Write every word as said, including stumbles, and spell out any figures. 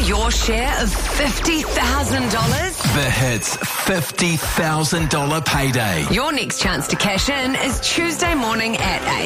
your share of fifty thousand dollars? The Hits fifty thousand dollars payday. Your next chance to cash in is Tuesday morning at eight.